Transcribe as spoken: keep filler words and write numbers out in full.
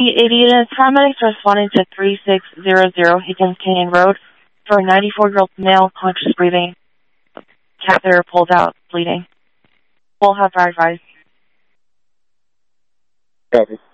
eighty units, paramedics responding to three six zero zero Higgins Canyon Road for a ninety-four-year-old male conscious breathing. Catheter pulled out, bleeding. Full have fire advice. Copy.